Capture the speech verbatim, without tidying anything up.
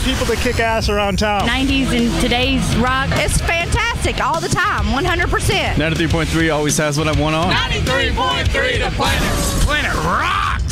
people that kick ass around town. nineties and today's rock. It's fantastic all the time, one hundred percent. ninety-three point three always has what I want on. ninety-three point three, the Planet. Planet Rock.